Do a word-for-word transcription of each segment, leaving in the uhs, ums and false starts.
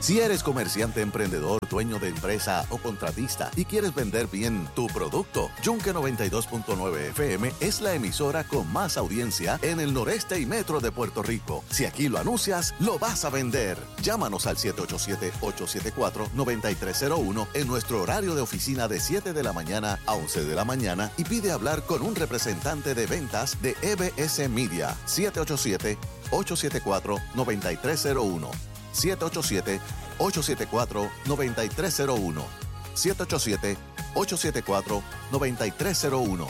Si eres comerciante, emprendedor, dueño de empresa o contratista y quieres vender bien tu producto, Yunque noventa y dos punto nueve F M es la emisora con más audiencia en el noreste y metro de Puerto Rico. Si aquí lo anuncias, lo vas a vender. Llámanos al siete ocho siete, ocho siete cuatro, nueve tres cero uno en nuestro horario de oficina de siete de la mañana a once de la mañana y pide hablar con un representante de ventas de E B S Media. siete ocho siete, ocho siete cuatro, nueve tres cero uno. siete ocho siete, ocho siete cuatro, nueve tres cero uno. siete ocho siete, ocho siete cuatro, nueve tres cero uno.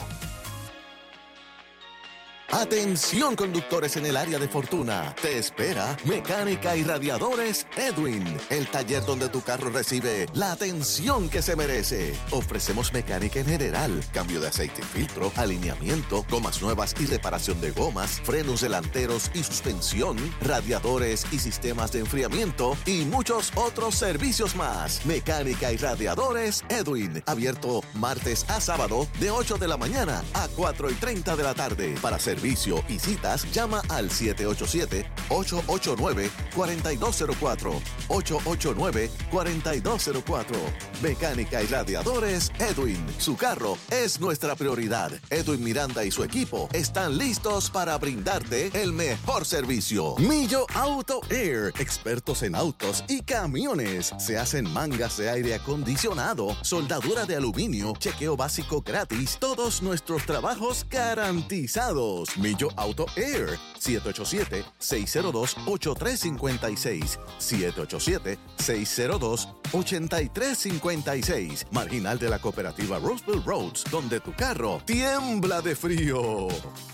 Atención conductores en el área de Fortuna, te espera Mecánica y Radiadores Edwin, el taller donde tu carro recibe la atención que se merece. Ofrecemos mecánica en general, cambio de aceite y filtro, alineamiento, gomas nuevas y reparación de gomas, frenos delanteros y suspensión, radiadores y sistemas de enfriamiento y muchos otros servicios más. Mecánica y Radiadores Edwin, abierto martes a sábado de ocho de la mañana a cuatro y treinta de la tarde. Para servicio y citas, llama al siete ocho siete, ocho ocho nueve, cuatro dos cero cuatro, ocho ocho nueve, cuatro dos cero cuatro. Mecánica y Radiadores Edwin. Su carro es nuestra prioridad. Edwin Miranda y su equipo están listos para brindarte el mejor servicio. Millo Auto Air, expertos en autos y camiones. Se hacen mangas de aire acondicionado, soldadura de aluminio, chequeo básico gratis, todos nuestros trabajos garantizados. Millo Auto Air, siete ocho siete, seis cero dos, ocho tres cinco seis, siete ocho siete, seis cero dos, ocho tres cinco seis, marginal de la cooperativa Roseville Roads, donde tu carro tiembla de frío.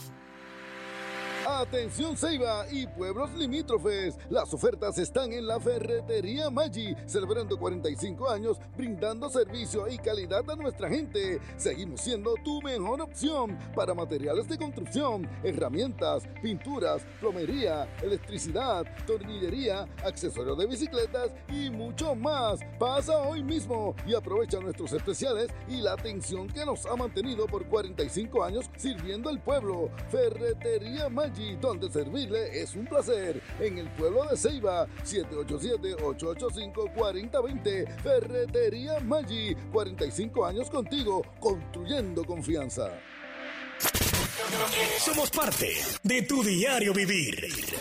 Atención Ceiba y pueblos limítrofes, las ofertas están en la Ferretería Maggi, celebrando cuarenta y cinco años, brindando servicio y calidad a nuestra gente. Seguimos siendo tu mejor opción para materiales de construcción, herramientas, pinturas, plomería, electricidad, tornillería, accesorios de bicicletas y mucho más. Pasa hoy mismo y aprovecha nuestros especiales y la atención que nos ha mantenido por cuarenta y cinco años sirviendo al pueblo. Ferretería Maggi, donde servirle es un placer. En el pueblo de Ceiba, siete ocho siete, ocho ocho cinco, cuatro cero dos cero. Ferretería Maggi, cuarenta y cinco años contigo, construyendo confianza. Somos parte de tu diario vivir.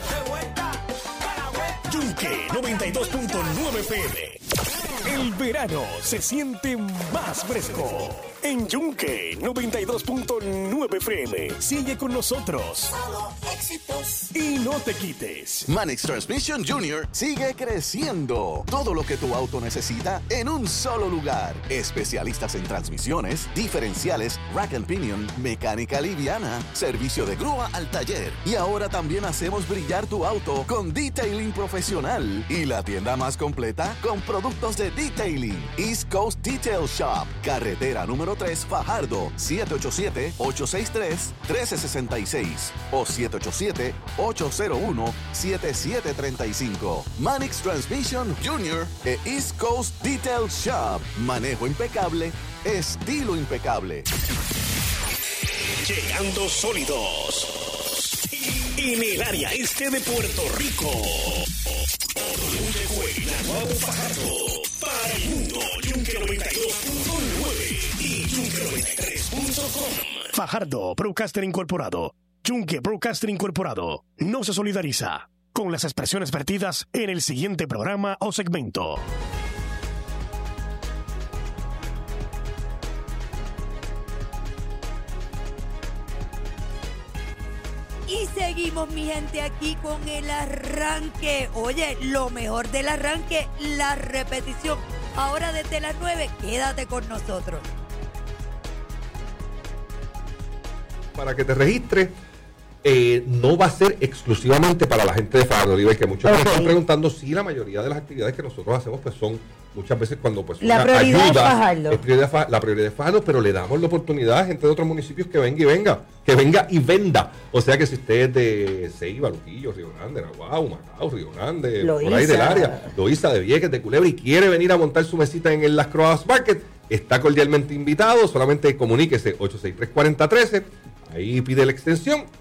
Yunque noventa y dos punto nueve F M. El verano se siente más fresco. En Yunque noventa y dos punto nueve F M. Sigue con nosotros. Solo éxitos. Y no te quites. Manix Transmission Junior sigue creciendo. Todo lo que tu auto necesita en un solo lugar. Especialistas en transmisiones, diferenciales, rack and pinion, mecánica liviana, servicio de grúa al taller. Y ahora también hacemos brillar tu auto con detailing profesional. Y la tienda más completa con productos de detailing. East Coast Detail Shop. Carretera número tres, Fajardo. siete ocho siete, ocho seis tres, uno tres seis seis o siete ocho siete, ocho cero uno, siete siete tres cinco. Manix Transmission Junior e East Coast Detail Shop. Manejo impecable, estilo impecable. Llegando sólidos en el área este de Puerto Rico. Yunque, Naguabo, Fajardo. Para el mundo, Yunque noventa y dos punto nueve y Yunque noventa y tres punto com. Fajardo Broadcaster Incorporado. Yunque Broadcaster Incorporado no se solidariza con las expresiones vertidas en el siguiente programa o segmento. Y seguimos, mi gente, aquí con el arranque. Oye, lo mejor del arranque, la repetición. Ahora desde las nueve, quédate con nosotros. Para que te registres, eh, no va a ser exclusivamente para la gente de Fajardo, Oliver, que muchos okay. me están preguntando si la mayoría de las actividades que nosotros hacemos pues son muchas veces cuando pues la prioridad ayuda, es Fajardo. Es prioridad, la prioridad es Fajardo, pero le damos la oportunidad a gente de otros municipios que venga y venga, que venga y venda. O sea que si usted es de Ceiba, Luquillo, Río Grande, Naguao, Macao, Río Grande, Loíza. Por ahí del área, Loíza, de Vieques, de Culebra, y quiere venir a montar su mesita en el Las Croadas Market, está cordialmente invitado. Solamente comuníquese ocho seis tres, cuatro cero uno tres, ahí pide la extensión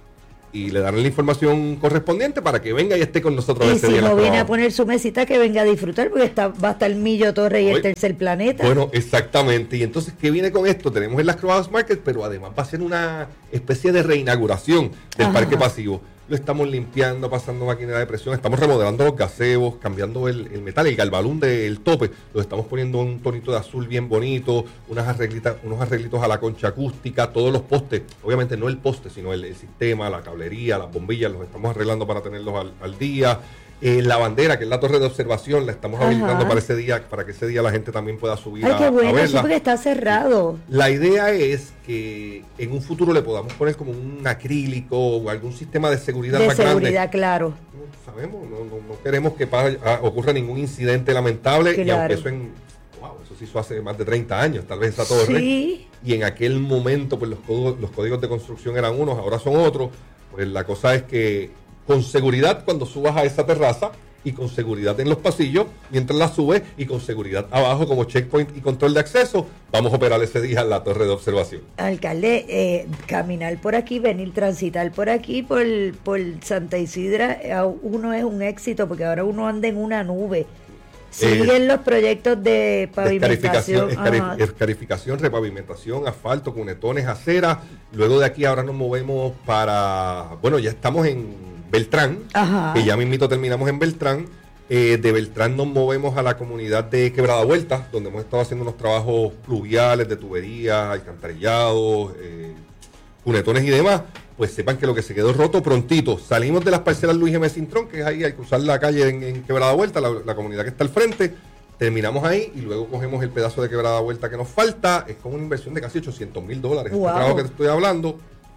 y le darán la información correspondiente para que venga y esté con nosotros y ese si día. Y si no viene a poner su mesita, que venga a disfrutar, porque está, va a estar Millo Torres y Hoy, el Tercer Planeta. Bueno, exactamente. Y entonces, ¿qué viene con esto? Tenemos el Las Croadas Market, pero además va a ser una especie de reinauguración del Ajá. parque pasivo. Lo estamos limpiando, pasando máquina de presión, estamos remodelando los gazebos, cambiando el, el metal, el galbalún del tope, lo estamos poniendo un tonito de azul bien bonito, unas arreglitas, unos arreglitos a la concha acústica, todos los postes, obviamente no el poste, sino el, el sistema, la cablería, las bombillas, los estamos arreglando para tenerlos al, al día. Eh, la bandera, que es la torre de observación, la estamos Ajá. habilitando para ese día, para que ese día la gente también pueda subir. Ay, a, qué bueno, a verla. Sí, porque está cerrado. La idea es que en un futuro le podamos poner como un acrílico o algún sistema de seguridad de más seguridad, grande. De seguridad, claro. No sabemos, no, no, no queremos que pase, ah, ocurra ningún incidente lamentable, claro. Y aunque eso en, wow, eso se hizo hace más de treinta años, tal vez esa torre. Sí. Y en aquel momento, pues los códigos, los códigos de construcción eran unos, ahora son otros. Pues la cosa es que con seguridad cuando subas a esa terraza, y con seguridad en los pasillos mientras la subes, y con seguridad abajo como checkpoint y control de acceso, vamos a operar ese día en la torre de observación. Alcalde, eh, caminar por aquí, venir, transitar por aquí, por, por Santa Isidra, uno es un éxito porque ahora uno anda en una nube. Siguen eh, los proyectos de pavimentación. Escarificación, escarificación, repavimentación, asfalto, cunetones, aceras. Luego de aquí ahora nos movemos para, bueno, ya estamos en Beltrán, Ajá. que ya mismito terminamos en Beltrán. Eh, de Beltrán nos movemos a la comunidad de Quebrada Vuelta, donde hemos estado haciendo unos trabajos pluviales de tuberías, alcantarillados, eh, cunetones y demás. Pues sepan que lo que se quedó roto prontito. Salimos de las parcelas Luis G. Cintrón, que es ahí al cruzar la calle en, en Quebrada Vuelta, la, la comunidad que está al frente. Terminamos ahí y luego cogemos el pedazo de Quebrada Vuelta que nos falta. Es con una inversión de casi ochocientos mil dólares. Wow. Este trabajo que te estoy hablando,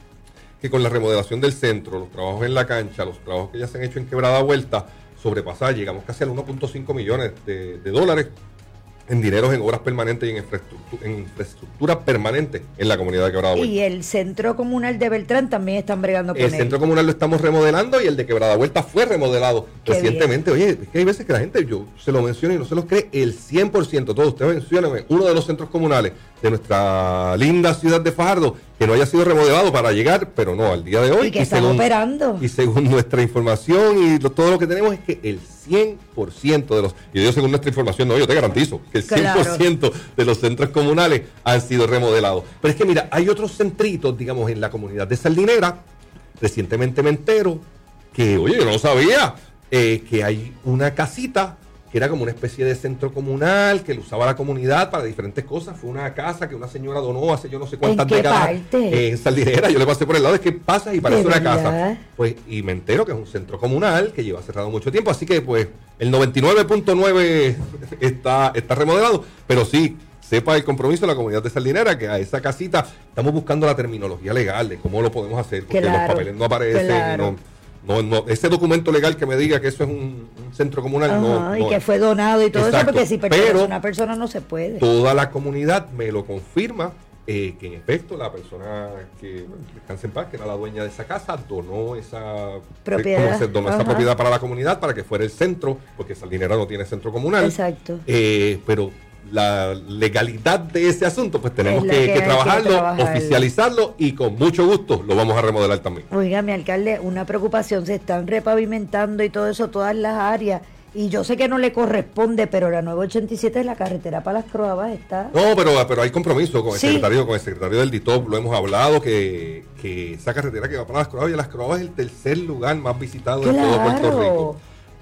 que con la remodelación del centro, los trabajos en la cancha, los trabajos que ya se han hecho en Quebrada Vuelta, sobrepasar, llegamos casi al uno punto cinco millones de, de dólares en dineros en obras permanentes y en infraestructura, en infraestructura permanente en la comunidad de Quebrada Vuelta. Y el centro comunal de Beltrán también están bregando con el él. El centro comunal lo estamos remodelando y el de Quebrada Vuelta fue remodelado Qué recientemente. Bien. Oye, es que hay veces que la gente, yo se lo menciono y no se los cree, el cien por ciento, todos ustedes menciónenme uno de los centros comunales de nuestra linda ciudad de Fajardo que no haya sido remodelado para llegar, pero no, al día de hoy. Y que y están según, operando. Y según nuestra información y lo, todo lo que tenemos es que el cien por ciento de los, y yo digo según nuestra información, no, yo te garantizo que el cien por ciento claro. de los centros comunales han sido remodelados. Pero es que mira, hay otros centritos, digamos, en la comunidad de Sardinera, recientemente me entero que, oye, yo no sabía, eh, que hay una casita que era como una especie de centro comunal que lo usaba la comunidad para diferentes cosas. Fue una casa que una señora donó hace yo no sé cuántas décadas eh, en Sardinera. Yo le pasé por el lado, es que pasa y parece una casa. Pues, y me entero que es un centro comunal que lleva cerrado mucho tiempo, así que pues el noventa y nueve punto nueve está, está remodelado, pero sí, sepa el compromiso de la comunidad de Sardinera que a esa casita estamos buscando la terminología legal de cómo lo podemos hacer, porque claro, los papeles no aparecen claro. y no... No, no, ese documento legal que me diga que eso es un, un centro comunal, Ajá, no, no. Y que fue donado y todo Exacto. eso, porque si pertenece a una persona no se puede. Toda la comunidad me lo confirma, eh, que en efecto la persona que, bueno, descanse en paz, que era la dueña de esa casa, donó esa propiedad, se donó esa propiedad para la comunidad, para que fuera el centro, porque Sardinera no tiene centro comunal. Exacto. Eh, pero la legalidad de ese asunto, pues tenemos que, que, que trabajarlo, que trabajarlo, oficializarlo y con mucho gusto lo vamos a remodelar también. Oiga, mi alcalde, una preocupación, se están repavimentando y todo eso, todas las áreas, y yo sé que no le corresponde, pero la nueve ochenta y siete de la carretera para Las Croabas está... No, pero, pero hay compromiso con el sí. secretario, con el secretario del D I T O P, lo hemos hablado, que, que esa carretera que va para Las Croabas, y Las Croabas es el tercer lugar más visitado claro. de todo Puerto Rico.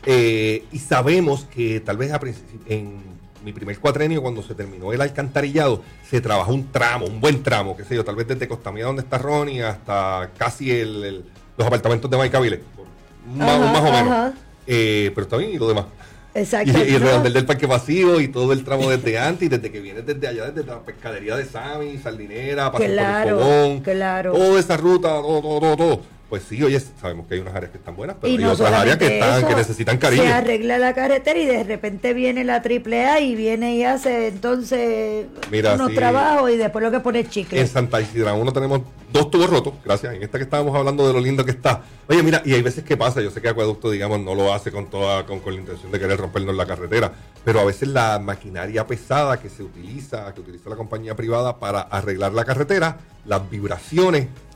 Eh, y sabemos que tal vez a, en mi primer cuatrenio, cuando se terminó el alcantarillado, se trabajó un tramo, un buen tramo, qué sé yo, tal vez desde Costamía, donde está Ronnie, hasta casi el, el, los apartamentos de Maicavile, más, más o menos. Eh, pero está bien, y lo demás. Exacto. Y, y el redondel del parque vacío y todo el tramo desde antes, y desde que vienes desde allá, desde la pescadería de Sami, Sardinera, pasando claro, por el Fogón, claro. toda esa ruta, todo, todo, todo, todo. Pues sí, oye, sabemos que hay unas áreas que están buenas, pero y hay no otras áreas que están, eso, que necesitan cariño. Se arregla la carretera y de repente viene la triple A y viene y hace entonces Mira, unos sí, trabajos y después lo que pone chicle. En Santa Isidra uno tenemos dos tubos rotos, gracias, en esta que estábamos hablando de lo lindo que está. Oye, mira, y hay veces que pasa, yo sé que Acueducto, digamos, no lo hace con toda con, con la intención de querer rompernos la carretera, pero a veces la maquinaria pesada que se utiliza, que utiliza la compañía privada para arreglar la carretera, las vibraciones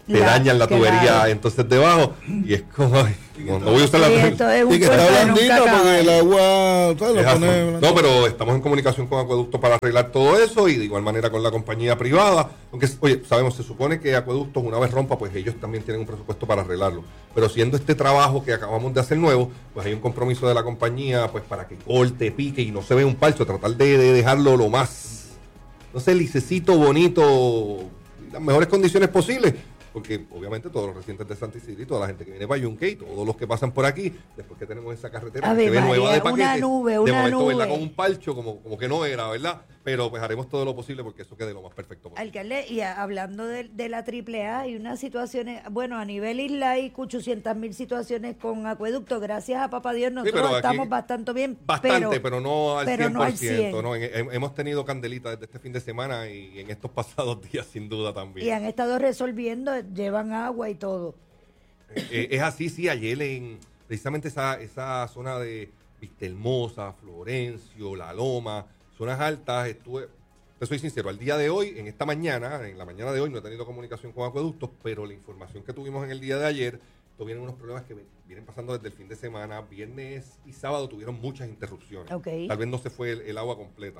te la, dañan la tubería claro. entonces debajo y es como ay, no, no voy a usar la tubería y que está blandita porque el agua ¿sabes? Lo pone no, pero estamos en comunicación con Acueducto para arreglar todo eso y de igual manera con la compañía privada, aunque oye, sabemos, se supone que Acueductos una vez rompa, pues ellos también tienen un presupuesto para arreglarlo, pero siendo este trabajo que acabamos de hacer nuevo, pues hay un compromiso de la compañía pues para que corte, pique y no se vea un palcho, tratar de, de dejarlo lo más, no sé, licecito, bonito, las mejores condiciones posibles, porque obviamente todos los residentes de Santa Isidro y toda la gente que viene para Yunque y todos los que pasan por aquí, después que tenemos esa carretera que se ve María, nueva de paquete, una nube, de una momento nube. verla con un palcho como, como que no era, ¿verdad? Pero pues haremos todo lo posible porque eso quede lo más perfecto posible. Alcalde, y a, hablando de, de la triple A, hay unas situaciones, bueno, a nivel isla hay ochocientas mil situaciones con acueducto, gracias a papá Dios nosotros sí, estamos bastante bien. Bastante, pero, pero no al pero cien por No ciento. al cien. No, hemos tenido candelita desde este fin de semana y en estos pasados días sin duda también. Y han estado resolviendo, llevan agua y todo. Eh, es así, sí, ayer en precisamente esa, esa zona de Vistahermosa, Florencio, La Loma, zonas altas, estuve, te soy sincero, al día de hoy, en esta mañana, en la mañana de hoy no he tenido comunicación con Acueductos, pero la información que tuvimos en el día de ayer, tuvieron unos problemas que vienen pasando desde el fin de semana, viernes y sábado tuvieron muchas interrupciones, okay. Tal vez no se fue el, el agua completa.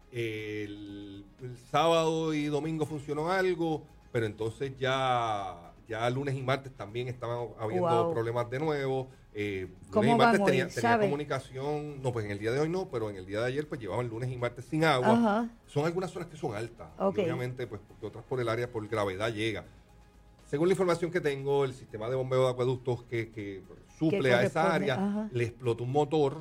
El, el sábado y domingo funcionó algo, pero entonces ya... Ya lunes y martes también estaban habiendo wow. problemas de nuevo. Eh, lunes y martes tenía, tenía comunicación, no, pues en el día de hoy no, pero en el día de ayer pues llevaban lunes y martes sin agua. Ajá. Son algunas zonas que son altas, okay. y obviamente pues porque otras por el área, por gravedad llega. Según la información que tengo, el sistema de bombeo de acueductos que, que suple a esa área, ajá. le explotó un motor.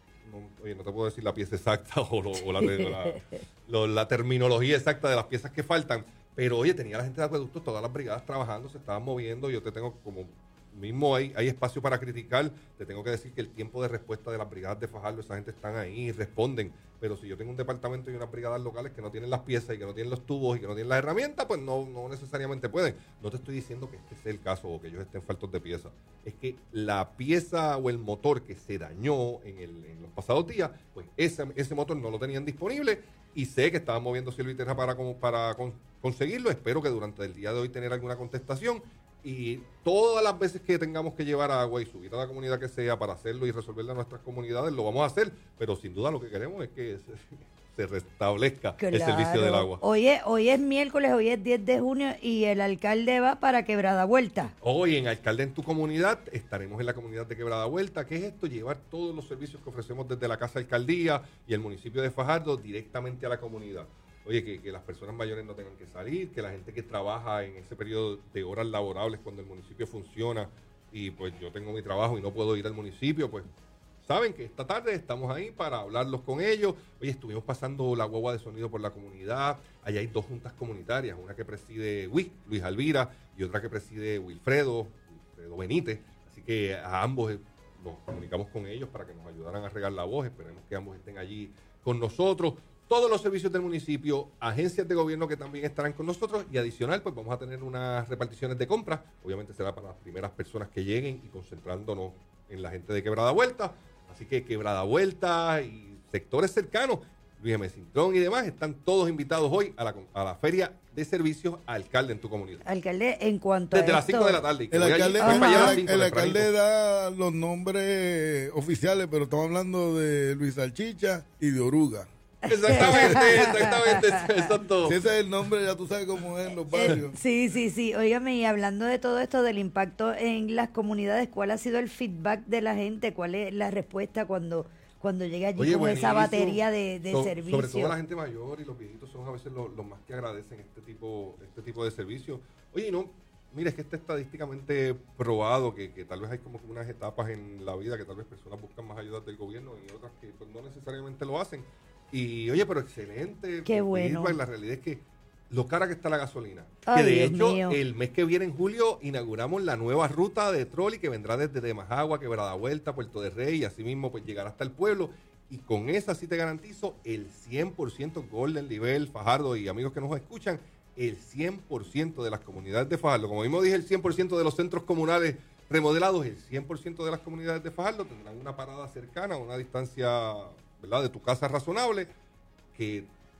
No, oye, no te puedo decir la pieza exacta o, lo, o la, la, lo, la terminología exacta de las piezas que faltan. Pero, oye, tenía la gente de Acueductos, todas las brigadas trabajando, se estaban moviendo. Yo te tengo como, mismo hay, hay espacio para criticar. Te tengo que decir que el tiempo de respuesta de las brigadas de Fajardo, esa gente están ahí y responden. Pero si yo tengo un departamento y unas brigadas locales que no tienen las piezas y que no tienen los tubos y que no tienen las herramientas, pues no, no necesariamente pueden. No te estoy diciendo que este sea el caso o que ellos estén faltos de piezas. Es que la pieza o el motor que se dañó en, el, en los pasados días, pues ese, ese motor no lo tenían disponible. Y sé que estaban moviendo cielo y tierra para, para con, conseguirlo. Espero que durante el día de hoy tener alguna contestación. Y todas las veces que tengamos que llevar agua y subir a la comunidad que sea para hacerlo y resolverle a nuestras comunidades, lo vamos a hacer. Pero sin duda lo que queremos es que se, se restablezca claro. el servicio del agua. Hoy es, hoy es miércoles, hoy es diez de junio y el alcalde va para Quebrada Vuelta. Hoy en Alcalde en tu Comunidad estaremos en la comunidad de Quebrada Vuelta. ¿Qué es esto? Llevar todos los servicios que ofrecemos desde la Casa Alcaldía y el municipio de Fajardo directamente a la comunidad. Oye, que, que las personas mayores no tengan que salir, que la gente que trabaja en ese periodo de horas laborables cuando el municipio funciona y pues yo tengo mi trabajo y no puedo ir al municipio, pues saben que esta tarde estamos ahí para hablarlos con ellos. Oye, estuvimos pasando la guagua de sonido por la comunidad. Allá hay dos juntas comunitarias, una que preside Luis, Luis Alvira, y otra que preside Wilfredo, Wilfredo Benítez. Así que a ambos nos comunicamos con ellos para que nos ayudaran a regar la voz. Esperemos que ambos estén allí con nosotros. Todos los servicios del municipio, agencias de gobierno que también estarán con nosotros y adicional, pues vamos a tener unas reparticiones de compras. Obviamente será para las primeras personas que lleguen y concentrándonos en la gente de Quebrada Vuelta. Así que Quebrada Vuelta y sectores cercanos, Luis M. Cintrón y demás, están todos invitados hoy a la, a la Feria de Servicios Alcalde en tu Comunidad. Alcalde, en cuanto Desde a las cinco de la tarde. El alcalde, allí, el, cinco, el alcalde da los nombres oficiales, pero estamos hablando de Luis Salchicha y de Oruga. Exactamente, exactamente, exacto. Si ese es el nombre, ya tú sabes cómo es en los barrios. Eh, sí, sí, sí. Óigame, y hablando de todo esto, del impacto en las comunidades, ¿cuál ha sido el feedback de la gente? ¿Cuál es la respuesta cuando, cuando llega allí Oye, con buenísimo. esa batería de, de so, servicio? Sobre todo la gente mayor y los viejitos son a veces los, los más que agradecen este tipo, este tipo de servicio. Oye, no, mira, es que está estadísticamente probado que, que tal vez hay como unas etapas en la vida que tal vez personas buscan más ayuda del gobierno y otras que pues, no necesariamente lo hacen. Y oye, pero excelente. Qué bueno. La realidad es que lo cara que está la gasolina. Ay, que de Dios hecho, mío. el mes que viene en julio inauguramos la nueva ruta de trolley que vendrá desde Demajagua, Quebrada Vuelta, Puerto de Rey y así mismo pues llegará hasta el pueblo. Y con esa sí te garantizo el cien por ciento Golden Nivel, Fajardo y amigos que nos escuchan, el cien por ciento de las comunidades de Fajardo. Como mismo dije, el cien por ciento de los centros comunales remodelados, el cien por ciento de las comunidades de Fajardo tendrán una parada cercana, una distancia, ¿verdad?, de tu casa razonable, que bueno,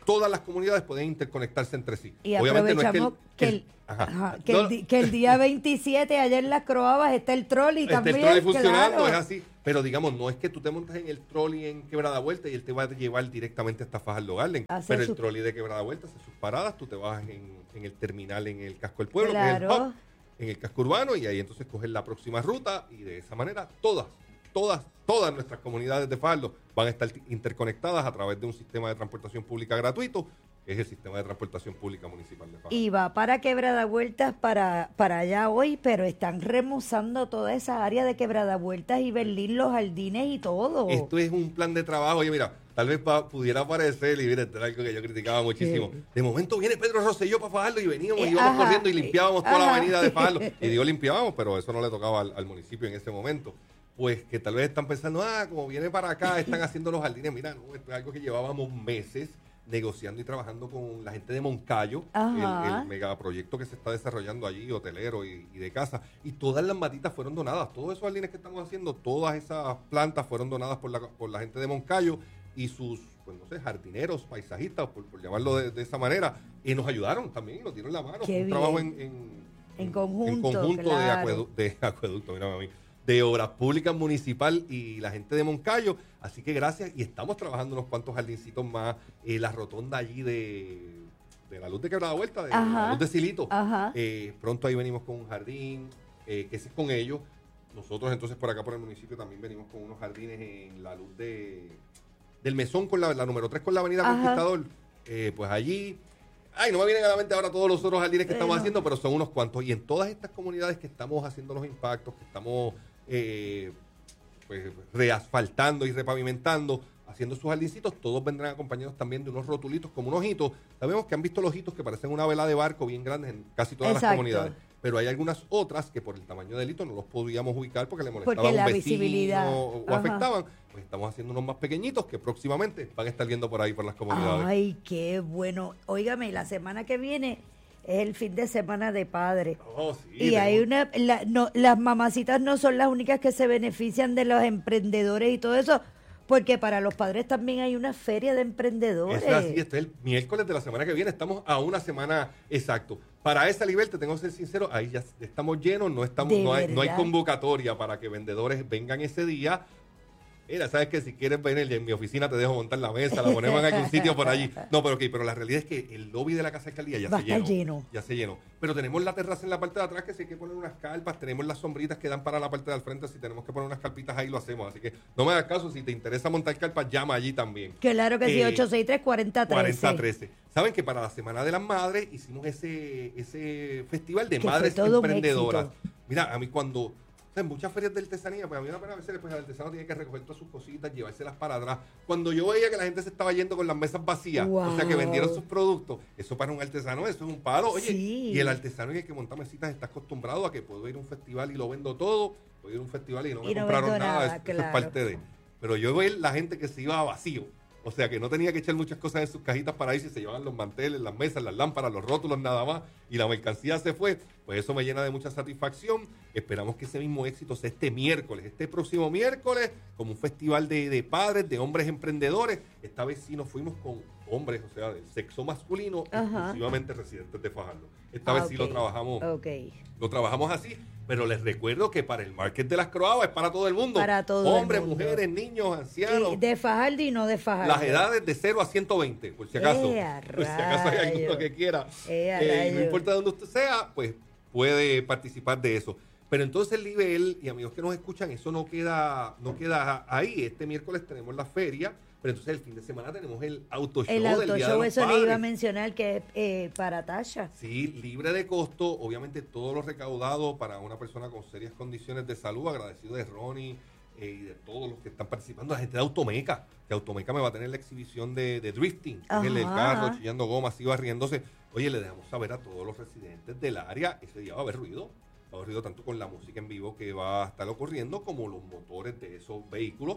todas las comunidades pueden interconectarse entre sí. Y obviamente aprovechamos no es que el, que, el, ajá. Ajá, que, no, el, que el día veintisiete, allá en Las Croabas, está el trolley está también. Está el trolley funcionando, claro. es así. Pero digamos, no es que tú te montas en el trolley en Quebrada Vuelta y él te va a llevar directamente hasta Fajardo Garden. Hace pero su... el trolley de Quebrada Vuelta hace sus paradas, tú te vas en, en el terminal en el Casco del Pueblo, claro. que es el hub, en el casco urbano, y ahí entonces coges la próxima ruta, y de esa manera todas, todas, todas nuestras comunidades de Fajardo van a estar interconectadas a través de un sistema de transportación pública gratuito, que es el sistema de transportación pública municipal de Fajardo. Y va para Quebrada Vueltas para, para allá hoy, pero están remozando toda esa área de Quebrada Vueltas y Berlín, los jardines y todo. Esto es un plan de trabajo. Oye, mira, tal vez pa, pudiera parecer, y mira, esto era algo que yo criticaba muchísimo. Sí. De momento viene Pedro Rosselló para Fajardo y veníamos, eh, íbamos ajá, corriendo y limpiábamos toda ajá. la avenida de Fajardo. Y digo limpiábamos, pero eso no le tocaba al, al municipio en ese momento. Pues que tal vez están pensando, ah, como viene para acá, están haciendo los jardines. Mira, no, esto es algo que llevábamos meses negociando y trabajando con la gente de Moncayo, el, el megaproyecto que se está desarrollando allí, hotelero y, y de casa, y todas las matitas fueron donadas, todos esos jardines que estamos haciendo, todas esas plantas fueron donadas por la, por la gente de Moncayo y sus, pues no sé, jardineros, paisajistas, por, por llamarlo de, de esa manera, y nos ayudaron también, nos dieron la mano. Fue un trabajo en, en, en conjunto, en conjunto claro. de, acuedu, de acueducto, mira a mí. de Obras Públicas Municipal y la gente de Moncayo, así que gracias, y estamos trabajando unos cuantos jardincitos más, eh, la rotonda allí de, de la Luz de Quebrada Vuelta, de Ajá. la Luz de Silito, eh, pronto ahí venimos con un jardín, eh, que ese es con ellos. Nosotros entonces por acá por el municipio también venimos con unos jardines en la Luz de del Mesón, con la, la número tres con la Avenida Ajá. Conquistador, eh, pues allí. Ay, no me vienen a la mente ahora todos los otros jardines que estamos eh, no. haciendo, pero son unos cuantos. Y en todas estas comunidades que estamos haciendo los impactos, que estamos eh, pues, reasfaltando y repavimentando, haciendo sus jardincitos, todos vendrán acompañados también de unos rotulitos como unos hitos. Sabemos que han visto los hitos que parecen una vela de barco bien grandes en casi todas Exacto. las comunidades. Pero hay algunas otras que por el tamaño del hito no los podíamos ubicar porque le molestaba a un vecino visibilidad. o, o afectaban. Pues estamos haciendo unos más pequeñitos que próximamente van a estar viendo por ahí por las comunidades. Ay, qué bueno. Óigame, la semana que viene es el fin de semana de padres. Oh, sí, y hay una, la, no, las mamacitas no son las únicas que se benefician de los emprendedores y todo eso, porque para los padres también hay una feria de emprendedores. Es así, este es el miércoles de la semana que viene, estamos a una semana exacto. Para esa Libertad, tengo que ser sincero, ahí ya estamos llenos, no estamos, no hay, no hay convocatoria para que vendedores vengan ese día. Mira, sabes que si quieres venir en mi oficina te dejo montar la mesa, la ponemos en algún sitio por allí. No, pero ok, pero la realidad es que el lobby de la Casa de Alcaldía ya Va se llenó, lleno. Ya se llenó. Pero tenemos la terraza en la parte de atrás que si hay que poner unas carpas, tenemos las sombritas que dan para la parte de al frente, si tenemos que poner unas carpitas ahí lo hacemos. Así que no me hagas caso, si te interesa montar carpas, llama allí también. Claro que sí, eh, ocho seis tres, cuatro cero uno tres. cuarenta trece. Saben que para la Semana de las Madres hicimos ese, ese festival de que madres fue todo emprendedoras. Mira, a mí cuando... O sea, en muchas ferias de artesanía, pues a mí una pena a veces pues, el artesano tiene que recoger todas sus cositas, llevárselas para atrás. Cuando yo veía que la gente se estaba yendo con las mesas vacías, wow. o sea, que vendieron sus productos, eso para un artesano, eso es un palo. Oye, sí. y el artesano en el que monta mesitas está acostumbrado a que puedo ir a un festival y lo vendo todo, puedo ir a un festival y no me y no compraron nada, nada. Eso, claro. eso es parte de. Pero yo veo la gente que se iba a vacío. O sea, que no tenía que echar muchas cosas en sus cajitas para irse, se llevaban los manteles, las mesas, las lámparas, los rótulos, nada más, y la mercancía se fue. Pues eso me llena de mucha satisfacción. Esperamos que ese mismo éxito sea este miércoles, este próximo miércoles, como un festival de, de padres, de hombres emprendedores. Esta vez sí nos fuimos con hombres, o sea, del sexo masculino, Ajá. exclusivamente residentes de Fajardo. Esta ah, vez okay. sí lo trabajamos, okay. lo trabajamos así. Pero les recuerdo que para el Market de las Croabas es para todo el mundo. Para todo Hombres, el mundo. mujeres, niños, ancianos. Y de Fajardo y no de Fajardo. Las edades de cero a ciento veinte, por si acaso. Por si acaso hay alguno que quiera. Eh, no importa dónde usted sea, pues puede participar de eso. Pero entonces el nivel, y amigos que nos escuchan, eso no queda, no queda ahí. Este miércoles tenemos la feria. Pero entonces el fin de semana tenemos el auto show. El auto del Día show, de los eso Padres. le iba a mencionar que es eh, para Tasha. Sí, libre de costo. Obviamente todo lo recaudado para una persona con serias condiciones de salud. Agradecido de Ronnie eh, y de todos los que están participando. La gente de Automeca, que Automeca me va a tener la exhibición de, de drifting. Que es el carro chillando gomas, iba riéndose. Oye, le dejamos saber a todos los residentes del área, ese día va a haber ruido. Va a haber ruido tanto con la música en vivo que va a estar ocurriendo como los motores de esos vehículos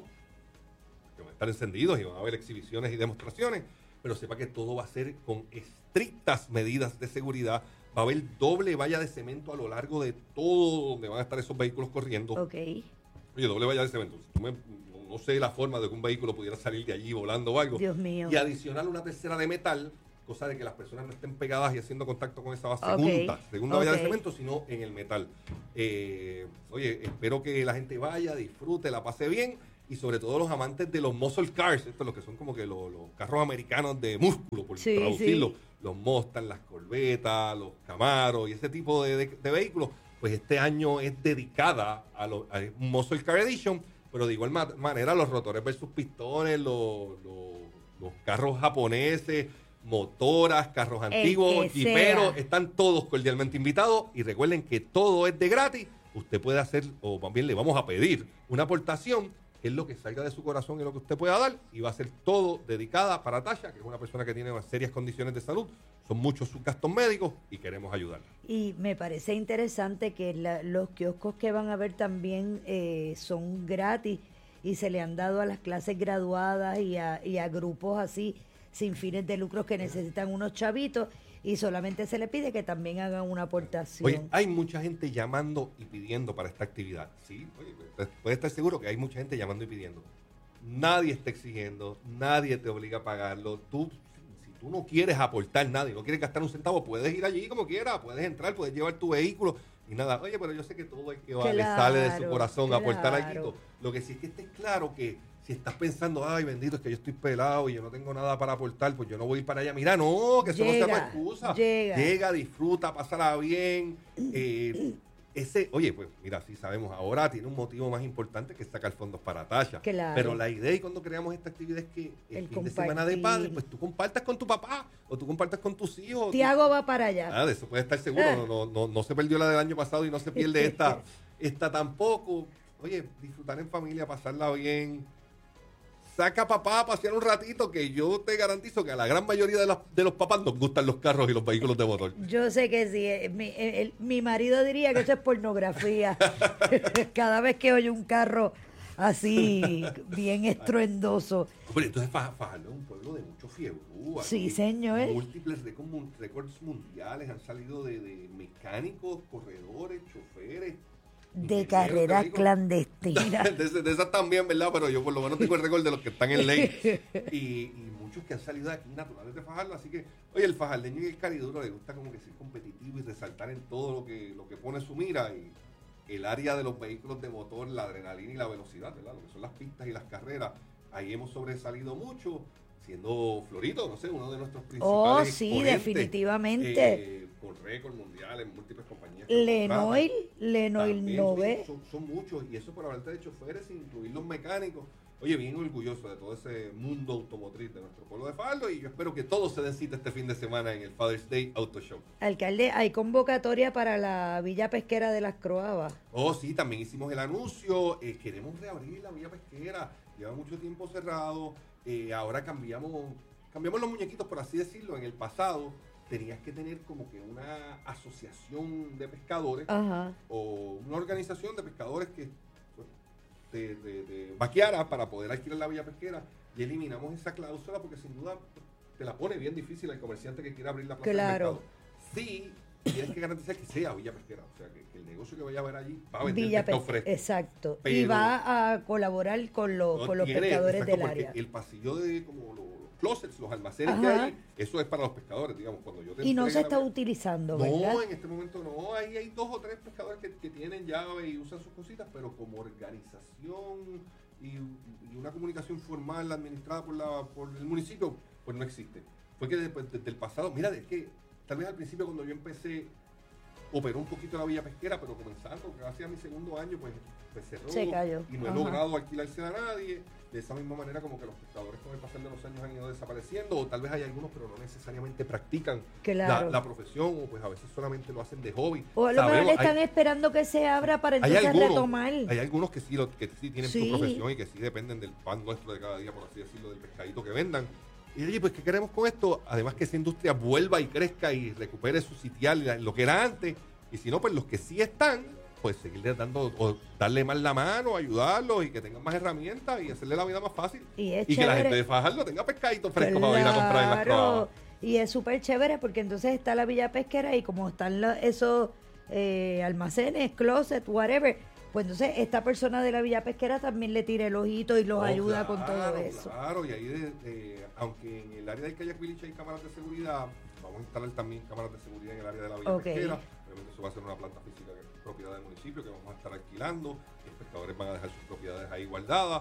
que van a estar encendidos y van a haber exhibiciones y demostraciones, pero sepa que todo va a ser con estrictas medidas de seguridad. Va a haber doble valla de cemento a lo largo de todo donde van a estar esos vehículos corriendo. Ok. Oye, doble valla de cemento. Si tú me, no, no sé la forma de que un vehículo pudiera salir de allí volando o algo. Dios mío. Y adicional una tercera de metal, cosa de que las personas no estén pegadas y haciendo contacto con esa base Okay. junta, segunda Okay. valla de cemento, sino en el metal. Eh, oye, espero que la gente vaya, disfrute, la pase bien, y sobre todo los amantes de los muscle cars, estos los que son como que los, los carros americanos de músculo, por Sí, traducirlo, sí. los Mustang, las Corvetas, los Camaros y ese tipo de, de, de vehículos, pues este año es dedicada a, lo, a un Muscle Car Edition, pero de igual ma- manera los rotores versus pistones, los, los, los carros japoneses, motoras, carros El antiguos, que jiperos, sea. están todos cordialmente invitados, y recuerden que todo es de gratis. Usted puede hacer, o más bien le vamos a pedir una aportación, que es lo que salga de su corazón y lo que usted pueda dar, y va a ser todo dedicada para Tasha, que es una persona que tiene unas serias condiciones de salud, son muchos sus gastos médicos y queremos ayudarla. Y me parece interesante que la- los kioscos que van a ver también eh, son gratis y se le han dado a las clases graduadas y a, y a grupos así sin fines de lucro que necesitan unos chavitos, y solamente se le pide que también hagan una aportación. Oye, hay mucha gente llamando y pidiendo para esta actividad, ¿sí? Oye, pues, puede estar seguro que hay mucha gente llamando y pidiendo. Nadie está exigiendo, nadie te obliga a pagarlo. Tú, si tú no quieres aportar nada y no quieres gastar un centavo, puedes ir allí como quieras, puedes entrar, puedes llevar tu vehículo y nada. Oye, pero yo sé que todo el que va le Claro, sale de su corazón a aportar claro. algo. Lo que sí es que estés claro que si estás pensando, ay, bendito, es que yo estoy pelado y yo no tengo nada para aportar, pues yo no voy a ir para allá. Mira, no, que eso no sea Llega, una excusa. llega. Llega, disfruta, pásala bien. Eh, ese, oye, pues mira, sí sabemos, ahora tiene un motivo más importante que sacar fondos para Tasha. Claro. Pero la idea, y cuando creamos esta actividad, es que el, El fin de semana de compartir. padres, pues tú compartas con tu papá o tú compartas con tus hijos. Tiago va para allá. Ah, de eso puede estar seguro. Ah. No, no, no, no se perdió la del año pasado y no se pierde esta, esta tampoco. Oye, disfrutar en familia, pasarla bien. Saca a papá a pasear un ratito, que yo te garantizo que a la gran mayoría de, las, de los papás nos gustan los carros y los vehículos de motor. Yo sé que sí. eh, Mi, eh, el- mi marido diría que eso es pornografía. Cada vez que oye un carro así, bien estruendoso. Hombre, entonces Faja- Fajardo es un pueblo de mucho fiebre. Sí, señor. Múltiples récords mun- récords mundiales han salido de, de mecánicos, corredores, choferes. De ingenieros, carreras médicos. clandestinas. de, de esas también, ¿verdad? Pero yo por lo menos tengo el récord de los que están en ley. Y, y muchos que han salido de aquí naturales de Fajardo. Así que, oye, el fajardeño y el cariduro le gusta como que ser competitivo y resaltar en todo lo que, lo que pone su mira. Y el área de los vehículos de motor, la adrenalina y la velocidad, ¿verdad? Lo que son las pistas y las carreras. Ahí hemos sobresalido mucho, siendo Florito, no sé, uno de nuestros Oh, principales sí, exponentes, definitivamente. eh, con récord mundial en múltiples compañías. que lo Lenoil, contratan. Lenoil También, Nove. sí, son, son muchos, y eso por hablarte de choferes, sin incluir los mecánicos. Oye, bien orgulloso de todo ese mundo automotriz de nuestro pueblo de Fajardo, y yo espero que todos se den cita este fin de semana en el Father's Day Auto Show. Alcalde, hay convocatoria para la Villa Pesquera de las Croabas. Oh, sí, también hicimos el anuncio. Eh, queremos reabrir la vía pesquera. Lleva mucho tiempo cerrado. Eh, ahora cambiamos, cambiamos los muñequitos, por así decirlo. En el pasado tenías que tener como que una asociación de pescadores Ajá. o una organización de pescadores que pues, te, te- te vaqueara para poder alquilar la vía pesquera, y eliminamos esa cláusula porque sin duda te la pone bien difícil al comerciante que quiera abrir la plaza Claro. del mercado. Sí, tienes que garantizar que sea villa pesquera, o sea, que, que el negocio que vaya a haber allí va a vender Villa pescado Pesquera, fresco. exacto. Y Pero- va a colaborar con, los No con los tiene, pescadores exacto, del porque área. el pasillo de como los, los closets, los almacenes que Ajá. hay, eso es para los pescadores, digamos, cuando yo te Y no entregue se la está vía- utilizando, ¿verdad? No, en este momento no. Ahí hay dos o tres pescadores que, que tienen llave y usan sus cositas, pero como organización y, y una comunicación formal administrada por, la, por el municipio, pues no existe. Fue que después, desde el pasado, mira, es que tal vez al principio cuando yo empecé, operó un poquito la villa pesquera, pero comenzando, gracias a mi segundo año, pues, pues cerró Se cayó. y no he Ajá. logrado alquilarse a nadie. De esa misma manera como que los pescadores con el pasar de los años han ido desapareciendo, o tal vez hay algunos, pero no necesariamente practican Claro. la, la profesión, o pues a veces solamente lo hacen de hobby. O a lo mejor Sabemos, están hay- esperando que se abra para hay entonces algunos, retomar. hay algunos que sí, lo, que sí tienen Sí. su profesión y que sí dependen del pan nuestro de cada día, por así decirlo, del pescadito que vendan. Y oye, pues ¿qué queremos con esto? Además que esa industria vuelva y crezca y recupere su sitial, la- lo que era antes. Y si no, pues los que sí están, pues seguirles dando, o darle más la mano, ayudarlos y que tengan más herramientas y hacerle la vida más fácil. Y es que la chévere. gente de Fajardo tenga pescadito fresco para ir a comprar en las Claro. croabas. Y es súper chévere porque entonces está la Villa Pesquera y como están los- esos eh, almacenes, closet, whatever, pues entonces esta persona de la Villa Pesquera también le tira el ojito y los Oh, ayuda claro, con todo eso. Claro, y ahí, de, de, aunque en el área del Kayak Village hay cámaras de seguridad, vamos a instalar también cámaras de seguridad en el área de la Villa Okay. Pesquera. Obviamente eso va a ser una planta física que es propiedad del municipio que vamos a estar alquilando. Los pescadores van a dejar sus propiedades ahí guardadas.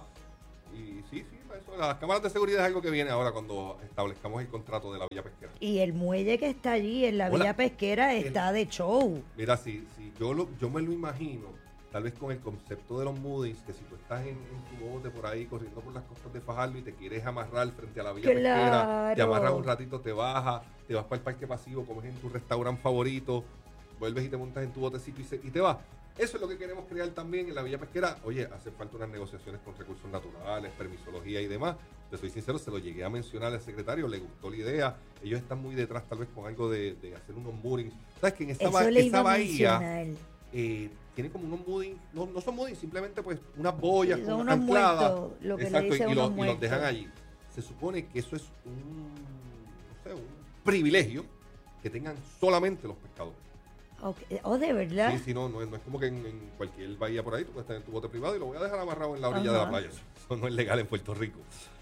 Y sí, sí, eso, las cámaras de seguridad es algo que viene ahora cuando establezcamos el contrato de la Villa Pesquera. Y el muelle que está allí en la Hola. Villa Pesquera está El- de show. Mira, si, si yo, lo, yo me lo imagino, tal vez con el concepto de los moodies, que si tú estás en, en tu bote por ahí corriendo por las costas de Fajardo y te quieres amarrar frente a la Villa Pesquera, Claro. te amarras un ratito, te bajas, te vas para el parque pasivo, comes en tu restaurante favorito, vuelves y te montas en tu botecito y, se- y te vas. Eso es lo que queremos crear también en la Villa Pesquera. Oye, hace falta unas negociaciones con recursos naturales, permisología y demás. Te soy sincero, se lo llegué a mencionar al secretario, le gustó la idea. Ellos están muy detrás tal vez con algo de, de hacer unos moorings. ¿Sabes que en esa, Eso ba- le esa iba a bahía mencionar. eh, tiene como unos moodings, no, no son moodings, simplemente pues unas boyas Sí, con son una unos anclada. muertos, lo que le Exacto, dicen y, los, unos y los dejan muertos. allí. Se supone que eso es un, no sé, un privilegio que tengan solamente los pescadores. Okay. Oh, de verdad. Sí, sí, no, no es, no es como que en, en cualquier bahía por ahí tú puedes estar en tu bote privado y lo voy a dejar amarrado en la orilla Ajá. de la playa. Eso, eso no es legal en Puerto Rico.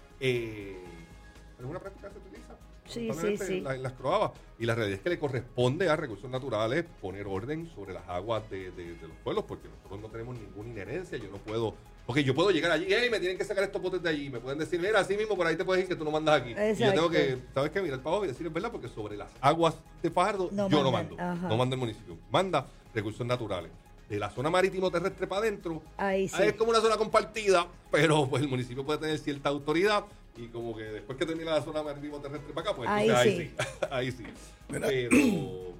Eh, es una práctica que se utiliza Sí, constantemente sí, sí. En, la- en las croabas. Y la realidad es que le corresponde a recursos naturales poner orden sobre las aguas de, de- de los pueblos, porque nosotros no tenemos ninguna inherencia. Yo no puedo, porque yo puedo llegar allí, hey, me tienen que sacar estos botes de allí. Me pueden decir, mira, así mismo por ahí te puedes ir que tú no mandas aquí. Y yo Exacto. tengo que, ¿sabes qué? Mirar para abajo y decir, es verdad, porque sobre las aguas de Fajardo No yo no mandan, mando. ajá. No manda el municipio. Manda recursos naturales. De la zona marítimo terrestre para adentro, Ahí sí. es como una zona compartida, pero pues el municipio puede tener cierta autoridad y como que después que termina la zona marítimo terrestre para acá, pues Ahí entonces sí. ahí sí. ahí sí. Mira. Pero,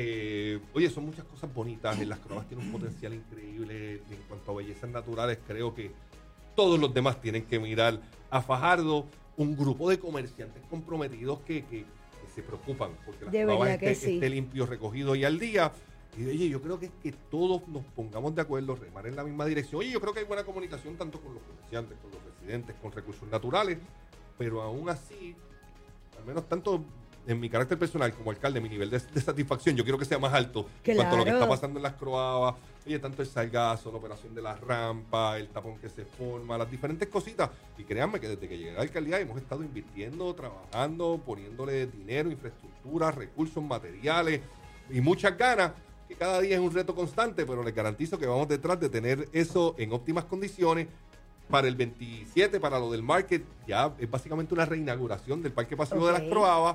eh, oye, son muchas cosas bonitas. En las croabas tiene un potencial increíble en cuanto a bellezas naturales. Creo que todos los demás tienen que mirar a Fajardo, un grupo de comerciantes comprometidos que, que, que se preocupan porque las De croabas verdad que esté, sí. esté limpio, recogido y al día. Y oye, yo creo que es que todos nos pongamos de acuerdo, remar en la misma dirección. Oye, yo creo que hay buena comunicación tanto con los comerciantes, con los residentes, con recursos naturales, pero aún así, al menos tanto en mi carácter personal como alcalde, mi nivel de, de satisfacción, yo quiero que sea más alto en cuanto a lo que Claro. está pasando en las croabas. Oye, tanto el salgazo, la operación de las rampas, el tapón que se forma, las diferentes cositas. Y créanme que desde que llegué a la alcaldía hemos estado invirtiendo, trabajando, poniéndole dinero, infraestructura, recursos, materiales y muchas ganas, que cada día es un reto constante, pero les garantizo que vamos detrás de tener eso en óptimas condiciones. Para el veintisiete, para lo del market, ya es básicamente una reinauguración del Parque Pasivo de Ok. las Croabas.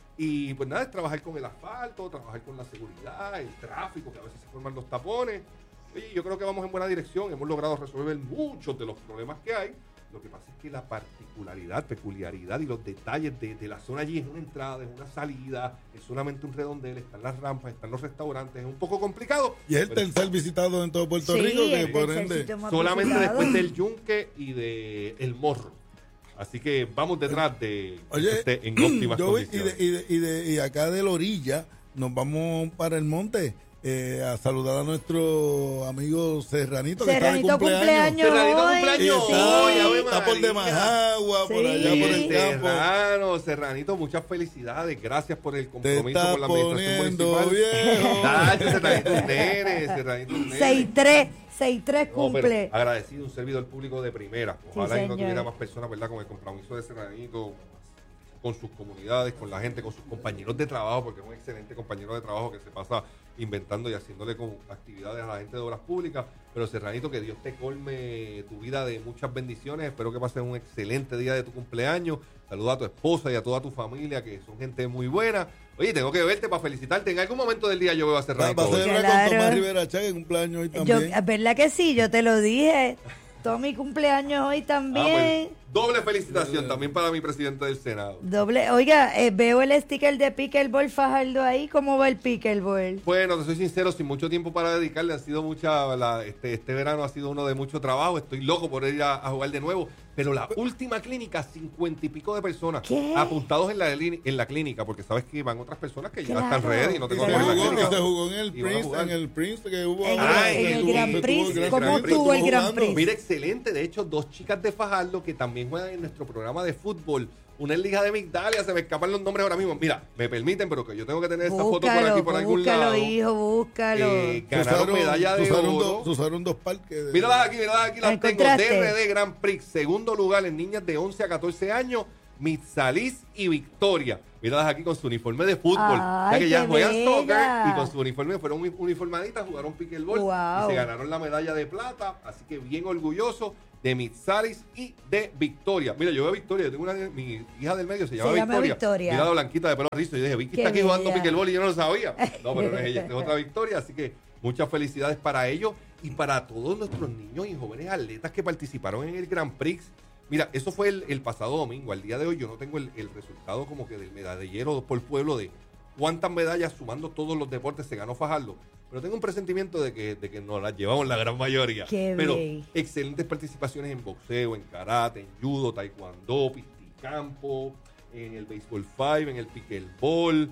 Y pues nada, es trabajar con el asfalto, trabajar con la seguridad, el tráfico, que a veces se forman los tapones. Oye, yo creo que vamos en buena dirección, hemos logrado resolver muchos de los problemas que hay. Lo que pasa es que la particularidad, peculiaridad y los detalles de, de la zona allí es una entrada, es una salida, es solamente un redondel, están las rampas, están los restaurantes, es un poco complicado. Y es el pero tercer visitado en todo Puerto Sí, Rico, que el por tercer ende. sitio más solamente visitado. después del Yunque y de El Morro. Así que vamos detrás de Oye, que esté en óptimas yo vi- y, condiciones. de, y, de, y, de, y acá de la orilla nos vamos para el monte eh, a saludar a nuestro amigo Serranito, que Serranito está de cumpleaños. cumpleaños Serranito hoy. cumpleaños Y Sí. hoy, Ave está por de María. Majagua, por Sí. allá por el Sí. campo. Serrano, Serranito, muchas felicidades. Gracias por el Te compromiso está con la administración poniendo municipal. viejo. Dale, Serranito un nene, Serranito un nene. seis tres, seis tres No, cumple. pero agradecido, un servidor público de primera. Ojalá Sí, que no señor. tuviera más personas, ¿verdad? Con el compromiso de Serranito, con sus comunidades, con la gente, con sus compañeros de trabajo, porque es un excelente compañero de trabajo que se pasa inventando y haciéndole con actividades a la gente de obras públicas. Pero Serranito, que Dios te colme tu vida de muchas bendiciones. Espero que pases un excelente día de tu cumpleaños. Saluda a tu esposa y a toda tu familia, que son gente muy buena. Oye, tengo que verte para felicitarte. En algún momento del día yo veo a Va, Serranito. va a hoy. celebrar Claro. con Tomás Rivera Chá, que cumpleaños hoy Yo, también. ¿verdad que sí? Yo te lo dije. Tommy cumpleaños hoy Ah, también. pues, doble felicitación también para mi presidente del Senado. Doble. Oiga, eh, veo el sticker de Pickleball Fajardo ahí. ¿Cómo va el Pickleball? Bueno, te soy sincero, sin mucho tiempo para dedicarle, ha sido mucha, la- este, este verano ha sido uno de mucho trabajo, estoy loco por ir a, a jugar de nuevo, pero la última clínica, cincuenta y pico de personas ¿Qué? apuntados en la, lini- en la clínica, porque sabes que van otras personas que ya Claro, están ready y no Y tengo se que ir en la jugó, y clínica. se jugó en el Y van a Prince, jugar. en el Prince que hubo. En el- Ah, en el estuvo- Gran estuvo Prix, el Gran ¿cómo Prix, estuvo el Gran jugando. Prix? Mira, excelente. De hecho, dos chicas de Fajardo que también juegan en nuestro programa de fútbol. una liga de Migdalia, se me escapan los nombres ahora mismo. Mira, me permiten, pero que yo tengo que tener esta búscalo, foto por aquí, por algún búscalo, lado. hijo, búscalo. Eh, ganaron medalla de usaron oro. Dos, usaron dos parques. De... Míralas aquí, míralas aquí, las tengo. ¿Encontraste? D R D Grand Prix, segundo lugar en niñas de once a catorce años, Mitsalis y Victoria. Míralas aquí con su uniforme de fútbol. Ay, o sea que ya qué juegan bella. soccer y con su uniforme fueron uniformaditas, jugaron pickleball Wow. y se ganaron la medalla de plata. Así que bien orgulloso de Mitsalis y de Victoria. Mira, yo veo a Victoria, yo tengo una, mi hija del medio se llama, Se llama Victoria. Victoria. Mira la blanquita de pelo rizo. Yo dije, Vicky Qué está aquí jugando bella. pickleball y yo no lo sabía. No, pero no es ella, es otra Victoria. Así que muchas felicidades para ellos y para todos nuestros niños y jóvenes atletas que participaron en el Grand Prix. Mira, eso fue el, el pasado domingo. Al día de hoy yo no tengo el, el resultado como que del medallero por pueblo de cuántas medallas sumando todos los deportes se ganó Fajardo. Pero tengo un presentimiento de que, de que nos las llevamos la gran mayoría. Qué Pero bien. excelentes participaciones en boxeo, en karate, en judo, taekwondo, pisticampo, en el béisbol five, en el pickleball.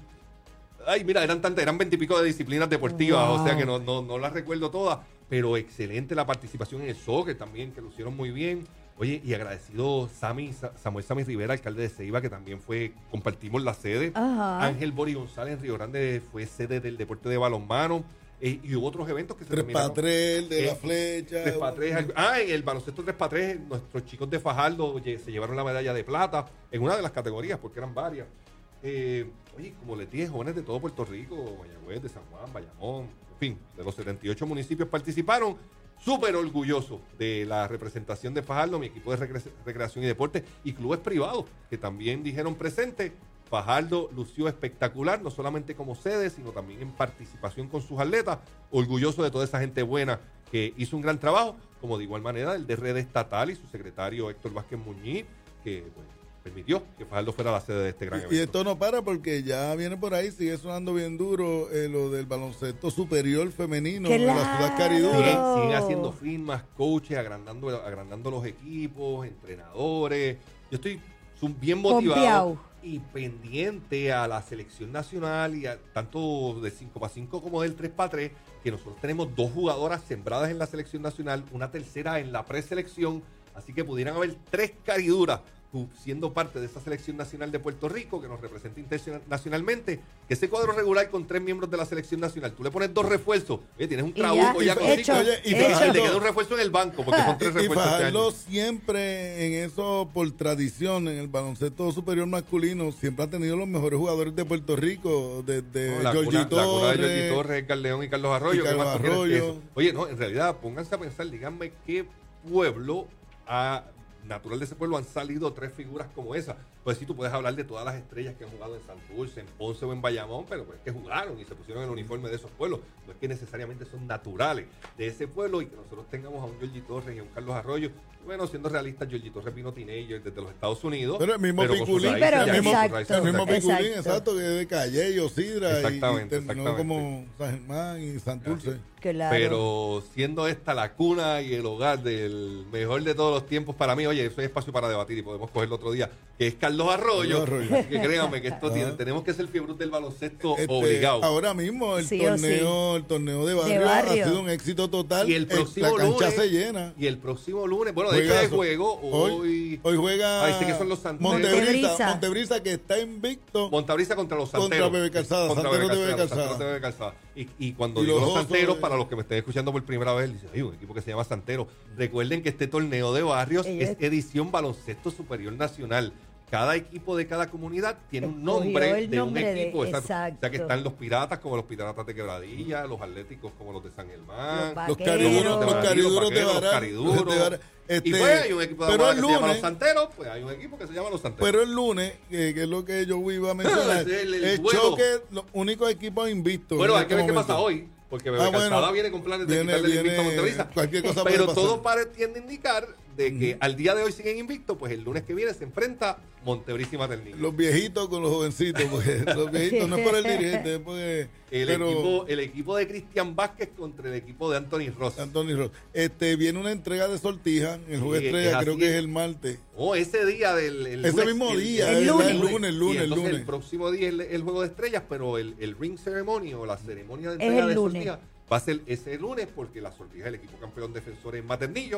Ay, mira, eran tantas, eran veintipico de disciplinas deportivas, Wow. o sea que no, no, no las recuerdo todas, pero excelente la participación en el soccer también, que lo hicieron muy bien. Oye, y agradecido Sammy, Samuel Sammy Rivera, alcalde de Ceiba, que también fue, compartimos la sede. Ajá. Ángel Bori González en Río Grande fue sede del deporte de balonmano. Eh, y hubo otros eventos que se Tres terminaron. para tres, el de Eh, la flecha. tres para tres. Ah, en el baloncesto tres para tres, nuestros chicos de Fajardo oye, se llevaron la medalla de plata en una de las categorías, porque eran varias. Eh, oye, como les dije, jóvenes de todo Puerto Rico, Mayagüez, de San Juan, Bayamón, en fin, de los setenta y ocho municipios participaron. Súper orgulloso de la representación de Fajardo, mi equipo de recre- recreación y deporte y clubes privados que también dijeron presente. Fajardo lució espectacular, no solamente como sede, sino también en participación con sus atletas. Orgulloso de toda esa gente buena que hizo un gran trabajo, como de igual manera el D R D estatal y su secretario Héctor Vázquez Muñiz, que pues, permitió que Fajardo fuera la sede de este gran evento. Y esto no para porque ya viene por ahí, sigue sonando bien duro eh, lo del baloncesto superior femenino en la ciudad Caridura. Siguen, siguen haciendo firmas, coaches, agrandando, agrandando los equipos, entrenadores. Yo estoy sum- bien motivado Pompeado. y pendiente a la selección nacional y a, tanto de cinco para cinco como del tres para tres, que nosotros tenemos dos jugadoras sembradas en la selección nacional, una tercera en la preselección, así que pudieran haber tres cariduras siendo parte de esa selección nacional de Puerto Rico que nos representa internacionalmente, que ese cuadro regular con tres miembros de la selección nacional, tú le pones dos refuerzos, oye, tienes un Y ya, trabuco ya, y con hecho, cinco, Oye, y y Fajardo- le queda un refuerzo en el banco porque son tres Y, y refuerzos este Fajardo año. siempre en eso, por tradición, en el baloncesto superior masculino, siempre ha tenido los mejores jugadores de Puerto Rico, desde No, la, Georgie cuna, la cuna de Torres. Georgie Torres, Edgar León y Carlos Arroyo. Y ¿qué Carlos más tú quieres que Arroyo. eso? Oye, no, en realidad, pónganse a pensar, díganme qué pueblo ha, natural de ese pueblo han salido tres figuras como esa. Pues sí, tú puedes hablar de todas las estrellas que han jugado en Santurce, en Ponce o en Bayamón, pero pues que jugaron y se pusieron el uniforme de esos pueblos. No es que necesariamente son naturales de ese pueblo y que nosotros tengamos a un Georgie Torres y a un Carlos Arroyo. Bueno, siendo realistas, Georgie Torres vino teenager desde los Estados Unidos. Pero el mismo con sus Piculín, raíces pero de el aquí, mismo, sus exacto. raíces el mismo de aquí. Piculín, Exacto. exacto, que es de Calle y Sidra y, y Exactamente, terminó exactamente. como San Germán y Santurce. Claro. Pero siendo esta la cuna y el hogar del mejor de todos los tiempos para mí, oye, eso es espacio para debatir y podemos cogerlo otro día, que es Carlos Arroyo. Carlos Arroyo. Así que créanme que esto Ajá. tiene, tenemos que ser fiebre del baloncesto Este, obligado. Ahora mismo el Sí o torneo, el torneo de barrio, barrio. ha sido un éxito total. Y el próximo la cancha lunes, se llena. Y el próximo lunes, bueno, de hecho Juegazo. de juego, hoy, hoy juega Ay, sí que son los Santeros. Montebrisa, Montebrisa. Montebrisa, que está invicto. Montabrisa contra los Contra Santeros. Bebe Calzada, Contra Santeros de Bebe Bebe Calzada, Calzada. Santeros de Bebe Calzada. Y, y cuando Y digo los los osos Santeros, de- para los que me estén escuchando por primera vez, dicen, hay un equipo que se llama Santero. Recuerden que este torneo de barrios Ellos- es edición baloncesto superior nacional. Cada equipo de cada comunidad tiene un Escogió nombre el de nombre un de- equipo. exacto. O sea que exacto. están los piratas como los piratas de Quebradilla, los atléticos como los de San Germán. Los Los vaqueros. cariduros, Los los cariduros de vaqueros, los Baral. cariduros. de Baral. Este, y pues hay un equipo de pero Aguada el que se llama lunes- los Santeros, pues hay un equipo que se llama los Santeros. Pero el lunes, que, que es lo que yo iba a mencionar, Ese es el- el el duelo. choque, los únicos equipos invictos. Bueno, en hay que este ver qué pasa momento. hoy, porque Bebe Ah, bueno. Calzada viene con planes de Viene- quitarle el viene- invicto a Montebrisa. cualquier cosa puede Pero pasar. todo para, tiende a indicar de que al día de hoy siguen invictos, pues el lunes que viene se enfrenta Montebrisa y Maternillo. Los viejitos con los jovencitos, porque los viejitos no es por el dirigente, es porque... El, pero, equipo, el equipo de Cristian Vázquez contra el equipo de Anthony Ross. Anthony Ross. Este, viene una entrega de sortija, el juego Sí, estrella, es creo así. que es el martes. Oh, ese día del el Ese lunes, mismo el- día, el el lunes. el lunes, el Y lunes, el entonces lunes. el próximo día es el, el juego de estrellas, pero el, el ring ceremony o la ceremonia de Es entrega el de lunes. sortijas va a ser ese lunes porque la sortija del equipo campeón defensor es Maternillo.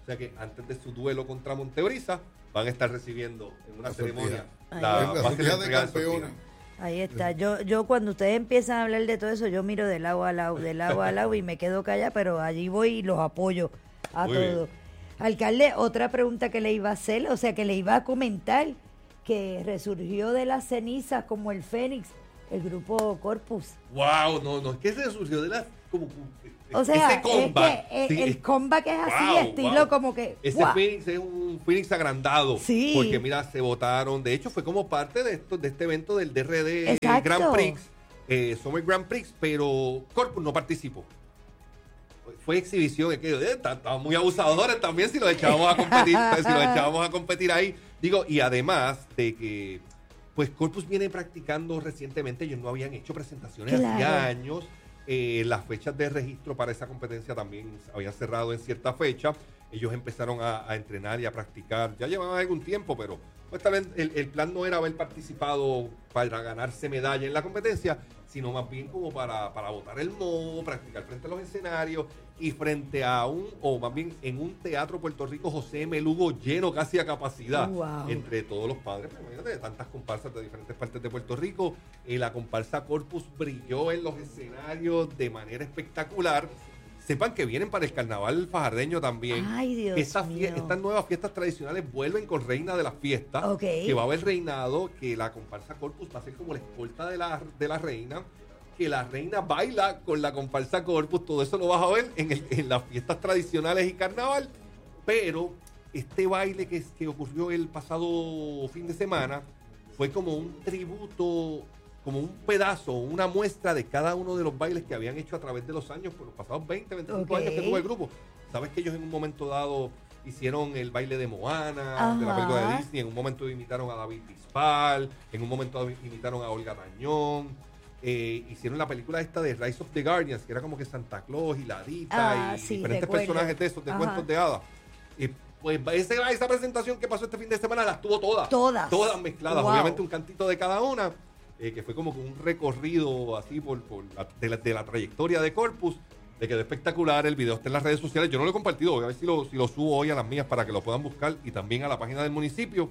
O sea que antes de su duelo contra Montebrisa, van a estar recibiendo en una la ceremonia sortija. la, la sortija de campeones. Ahí está. Yo, yo cuando ustedes empiezan a hablar de todo eso, yo miro de lado a lado, de lado a lado y me quedo callada, pero allí voy y los apoyo a Muy todos. Alcalde, otra pregunta que le iba a hacer, o sea, que le iba a comentar, que resurgió de las cenizas como el Fénix, el grupo Corpus. Wow, no, no, es que se surgió de las como O sea, ese combat, es que sí, el es, comeback es así, wow, estilo wow. como que... Ese ¡guau! Phoenix es un Phoenix agrandado. Sí. Porque mira, se votaron. De hecho, fue como parte de esto, de este evento del D R D Exacto. Grand Prix, eh, Summer Grand Prix, pero Corpus no participó. Fue exhibición, es que eh, estaban muy abusadores también si los echábamos a competir, si los echábamos a competir ahí. Digo, y además de que pues Corpus viene practicando recientemente, ellos no habían hecho presentaciones Claro. hacía años. Eh, las fechas de registro para esa competencia también habían cerrado en cierta fecha. Ellos empezaron a, a entrenar y a practicar. Ya llevaban algún tiempo, pero pues tal vez el, el plan no era haber participado para ganarse medalla en la competencia, sino más bien como para, para botar el moho, practicar frente a los escenarios y frente a un, o más bien en un teatro Puerto Rico José M. Lugo lleno casi a capacidad, Wow. entre todos los padres, pues, imagínate, de tantas comparsas de diferentes partes de Puerto Rico. Eh, la comparsa Corpus brilló en los escenarios de manera espectacular. Sepan que vienen para el carnaval fajardeño también. Ay, Dios Estas, mío. fie- estas nuevas fiestas tradicionales vuelven con Reina de las Fiestas, Ok. que va a haber reinado, que la comparsa Corpus va a ser como la escolta de la, de la reina, que la reina baila con la comparsa Corpus. Todo eso lo vas a ver en, el- en las fiestas tradicionales y carnaval, pero este baile que, que ocurrió el pasado fin de semana fue como un tributo, como un pedazo, una muestra de cada uno de los bailes que habían hecho a través de los años, por los pasados veinte, veinticinco Ok. años que tuvo el grupo. Sabes que ellos en un momento dado hicieron el baile de Moana, de la película de Ajá. Disney, en un momento imitaron a David Bisbal, en un momento dado imitaron a Olga Tañón, eh, hicieron la película esta de Rise of the Guardians, que era como que Santa Claus y Ladita Ah, y sí, diferentes recuerdo. personajes de esos, de Ajá. cuentos de hadas. Y pues ese- esa presentación que pasó este fin de semana las tuvo todas. Todas. Todas mezcladas. Wow. Obviamente un cantito de cada una, eh, que fue como que un recorrido así por, por la, de, la, de la trayectoria de Corpus. Le quedó espectacular. El video está en las redes sociales. Yo no lo he compartido. Voy a ver si lo, si lo subo hoy a las mías para que lo puedan buscar y también a la página del municipio.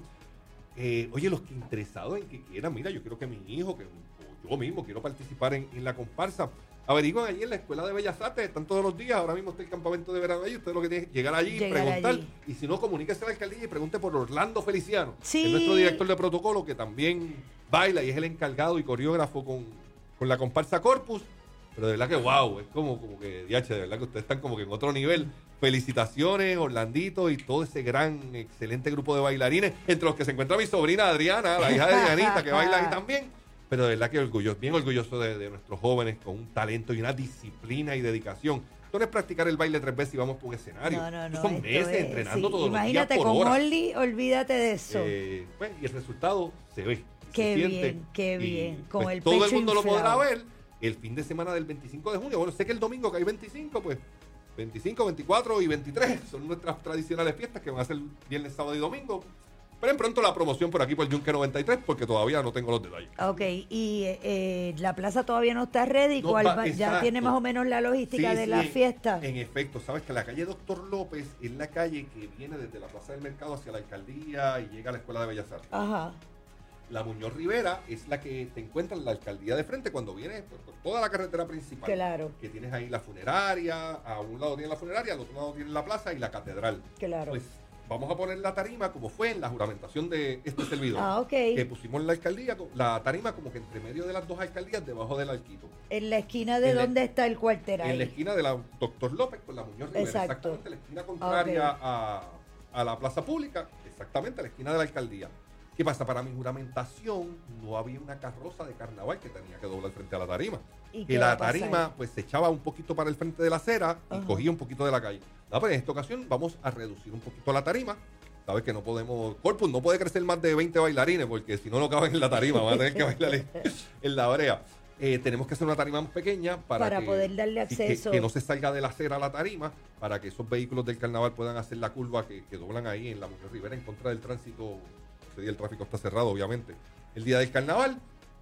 Eh, oye, los que interesados en que quieran, mira, yo quiero que mi hijo, que o yo mismo quiero participar en, en la comparsa. Averigüen allí en la Escuela de Bellas Artes, están todos los días. Ahora mismo está el campamento de verano allí. Usted lo que tiene es llegar allí, Llegar preguntar. allí. Y si no, comuníquese a la alcaldía y pregunte por Orlando Feliciano, Sí. que es nuestro director de protocolo, que también baila y es el encargado y coreógrafo con, con la comparsa Corpus. Pero de verdad que wow, es como, como que, diache, de verdad que ustedes están como que en otro nivel. Felicitaciones, Orlandito y todo ese gran, excelente grupo de bailarines, entre los que se encuentra mi sobrina Adriana, la hija de Dianita, que baila ahí también. Pero de verdad que orgulloso, bien orgulloso de, de nuestros jóvenes con un talento y una disciplina y dedicación. Esto no es practicar el baile tres veces y vamos por un escenario. No, no, no. Son esto meses es- entrenando sí, todos imagínate, los días por con hora. Orly, olvídate de eso. Eh, pues, y el resultado se ve. Qué se bien, siente, qué y, bien, con pues, el todo el pecho mundo lo podrá inflado. ver el fin de semana del veinticinco de junio. Bueno, sé que el domingo que hay veinticinco, pues veinticinco, veinticuatro y veintitrés son nuestras tradicionales fiestas que van a ser viernes, sábado y domingo. Esperen pronto la promoción por aquí por Yunque noventa y tres porque todavía no tengo los detalles. Ok, y eh, la plaza todavía no está ready. No, ¿Cuál va- va- ya exacto. tiene más o menos la logística Sí, de sí, la en- fiesta? En efecto, sabes que la calle Doctor López es la calle que viene desde la Plaza del Mercado hacia la alcaldía y llega a la Escuela de Bellas Artes. Ajá. La Muñoz Rivera es la que te encuentra en la alcaldía de frente cuando vienes por, por toda la carretera principal. Claro. Que tienes ahí la funeraria, a un lado tienes la funeraria, al otro lado tienes la plaza y la catedral. Claro. Pues vamos a poner la tarima como fue en la juramentación de este servidor. Ah, ok. Que pusimos la alcaldía, la tarima como que entre medio de las dos alcaldías, debajo del arquito. En la esquina de en la- donde está el cuartel En la ahí. esquina de la Doctor López con la Muñoz Rivera. Exacto. Exactamente, la esquina contraria Ok. a, a la plaza pública, exactamente, a la esquina de la alcaldía. ¿Qué pasa? Para mi juramentación no había una carroza de carnaval que tenía que doblar frente a la tarima. ¿Y Y qué va la a pasar? tarima pues se echaba un poquito para el frente de la acera y Ajá. cogía un poquito de la calle. No, pero en esta ocasión vamos a reducir un poquito la tarima. Sabes que no podemos, Corpus no puede crecer más de veinte bailarines porque si no no caben en la tarima, van a tener que bailar en, en la brea. Eh, tenemos que hacer una tarima más pequeña para, Para que, poder darle sí, que- acceso. Que, no se salga de la acera a la tarima, para que esos vehículos del carnaval puedan hacer la curva que, que doblan ahí en la Muñoz Rivera en contra del tránsito. Ese día el tráfico está cerrado, obviamente. El día del carnaval,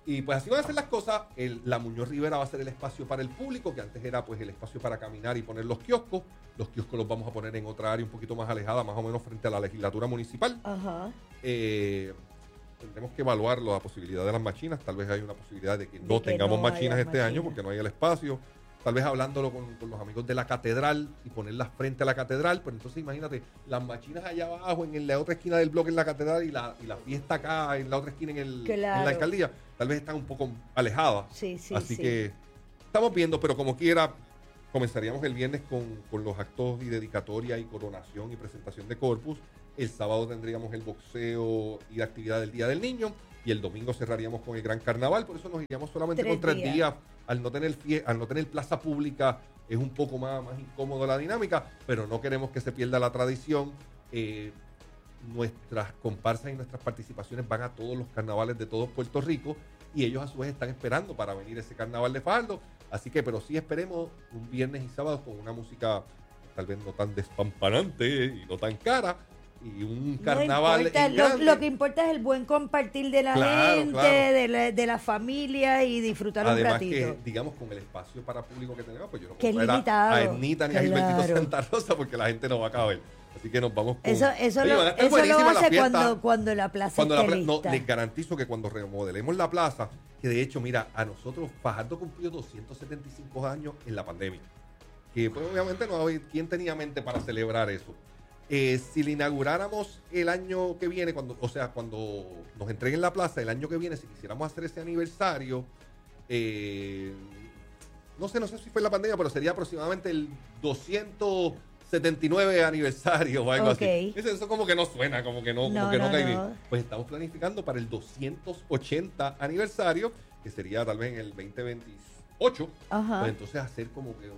Y pues así van a ser las cosas. El, la Muñoz Rivera va a ser el espacio para el público, que antes era pues el espacio para caminar y poner los kioscos. Los kioscos los vamos a poner en otra área un poquito más alejada, más o menos frente a la legislatura municipal. Ajá. Eh, tendremos que evaluar la posibilidad de las machinas. Tal vez hay una posibilidad de que no de que tengamos no machinas este machinas. año porque no hay el espacio. Tal vez hablándolo con, con los amigos de la catedral y ponerlas frente a la catedral. Pero entonces imagínate, las machinas allá abajo, en la otra esquina del bloque en la catedral y la, y la fiesta acá en la otra esquina en, el, Claro. en la alcaldía. Tal vez están un poco alejadas. Sí, sí, Así sí. que estamos viendo, pero como quiera, comenzaríamos el viernes con, con los actos y dedicatoria y coronación y presentación de corpus. El sábado tendríamos el boxeo y la actividad del Día del Niño. Y el domingo cerraríamos con el Gran Carnaval. Por eso nos iríamos solamente Tres con tres días. días. Al no tener fie- al no tener plaza pública es un poco más, más incómodo la dinámica, pero no queremos que se pierda la tradición. Eh, nuestras comparsas y nuestras participaciones van a todos los carnavales de todo Puerto Rico y ellos a su vez están esperando para venir ese carnaval de Fajardo. Así que, pero sí esperemos un viernes y sábado con una música tal vez no tan despampanante y no tan cara y un carnaval No importa, en lo, grande. lo que importa es el buen compartir de la Claro, gente, claro. De, la, de la familia y disfrutar un Además ratito. que, digamos, con el espacio para público que tenemos, pues yo no Que es puedo traer a- limitado. a Ernita ni a Gilbertito Claro. Santa Rosa porque la gente no va a caber. Así que nos vamos con... Eso, eso, Oye, lo, van a estar eso lo buenísimas las hace fiestas. cuando, cuando la plaza Cuando la esté pla- no, lista. les garantizo que cuando remodelemos la plaza, que de hecho, mira, a nosotros Fajardo cumplió doscientos setenta y cinco años en la pandemia. Que pues, obviamente no había quién tenía mente para celebrar eso. Eh, si le inauguráramos el año que viene, cuando, o sea, cuando nos entreguen la plaza el año que viene, si quisiéramos hacer ese aniversario, eh, no sé, no sé si fue en la pandemia, pero sería aproximadamente el doscientos setenta y nueve aniversario o algo Ok. así. Eso, eso como que no suena, como que no, como No, que no, no, cae bien. no. Pues estamos planificando para el doscientos ochenta aniversario, que sería tal vez en el veinte veintiocho. Ajá. Pues entonces hacer como que un,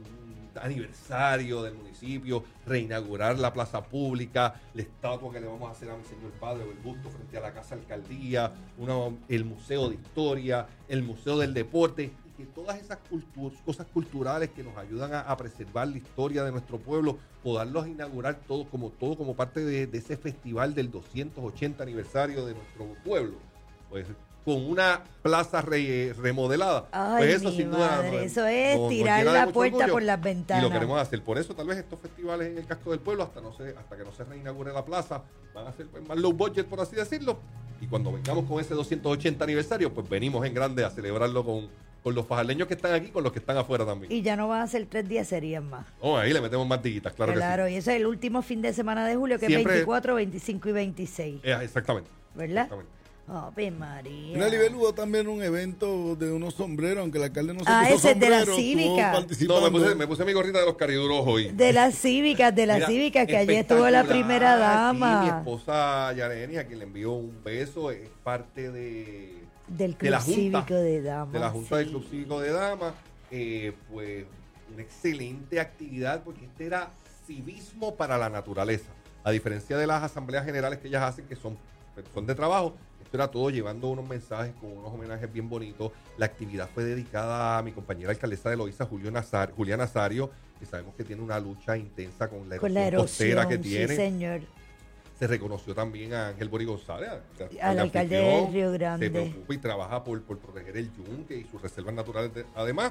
un aniversario del municipio, reinaugurar la plaza pública, la estatua que le vamos a hacer a mi señor padre o el busto frente a la casa alcaldía, una, el museo de historia, el museo del deporte, y que todas esas cultu- cosas culturales que nos ayudan a, a preservar la historia de nuestro pueblo, poderlos inaugurar todo como, todo como parte de, de ese festival del doscientos ochenta aniversario de nuestro pueblo. Pues con una plaza re- remodelada. Ay, pues eso mi sin duda madre, nos- eso es nos- nos tirar llena de la mucho puerta orgullo por las y ventanas. lo queremos hacer. Por eso tal vez estos festivales en el casco del pueblo, hasta no se, hasta que no se reinaugure la plaza, van a ser pues, más low budget, por así decirlo. Y cuando vengamos con ese doscientos ochenta aniversario, pues venimos en grande a celebrarlo con, con los fajardeños que están aquí, con los que están afuera también. Y ya no van a ser tres días, serían más. Oh, ahí le metemos más diguitas, claro, Claro, que sí. y ese es el último fin de semana de julio, que Siempre- es veinticuatro, veinticinco y veintiséis. Eh, exactamente. ¿Verdad? Exactamente. Ave María. En Alibel hubo también un evento de unos sombreros, aunque el alcalde no se Ah, puso ese es de la sombrero, estuvo cívica. participando. No, me puse, me puse mi gorrita de los cariduros hoy. De las cívicas, de las Mira, cívicas, que allí estuvo la primera espectacular. Sí, mi dama esposa Yareni, a quien le envió un beso, es parte de, del de Club la Junta, Cívico de Damas. de la Junta del sí. Club Cívico de Damas. Eh, pues una excelente actividad porque este era civismo para la naturaleza. A diferencia de las asambleas generales que ellas hacen, que son, son de trabajo, esto era todo llevando unos mensajes con unos homenajes bien bonitos. La actividad fue dedicada a mi compañera alcaldesa de Loíza, Julio Nazar, Julia Nazario, que sabemos que tiene una lucha intensa con la erosión, Con la costera erosión, que sí, tiene. señor. Se reconoció también a Ángel Bori González, a- Al la alcalde afición, de Río Grande. Se preocupa y trabaja por, por proteger el yunque y sus reservas naturales de- además.